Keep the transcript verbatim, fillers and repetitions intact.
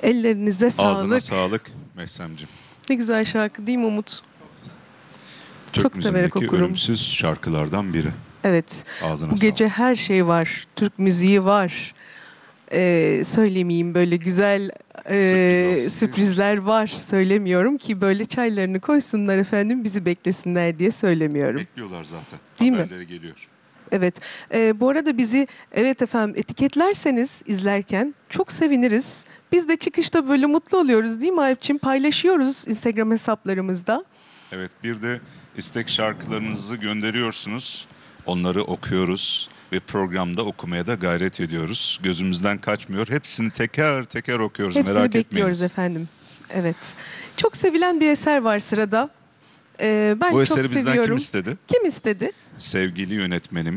Ellerinize Ağzına sağlık. sağlık Mehsemciğim. Ne güzel şarkı değil mi Umut? Türk Çok severek müziğindeki okurum. ölümsüz şarkılardan biri. Evet. Ağzına Bu sağlık. gece her şey var. Türk müziği var. Ee, söylemeyeyim, böyle güzel e, Sürpriz olsun, değil mi? sürprizler var. Söylemiyorum ki böyle çaylarını koysunlar efendim, bizi beklesinler diye söylemiyorum. Bekliyorlar zaten. Değil mi? Haberleri geliyor. Evet. Ee, bu arada bizi, evet efendim, etiketlerseniz izlerken çok seviniriz. Biz de çıkışta böyle mutlu oluyoruz değil mi Alpçin? Paylaşıyoruz Instagram hesaplarımızda. Evet, bir de istek şarkılarınızı gönderiyorsunuz. Onları okuyoruz ve programda okumaya da gayret ediyoruz. Gözümüzden kaçmıyor. Hepsini teker teker okuyoruz. Hepsini Merak bekliyoruz etmeyiniz. efendim. Evet. Çok sevilen bir eser var sırada. Ee, ben Bu çok eseri bizden seviyorum. kim istedi? Kim istedi? Sevgili yönetmenimiz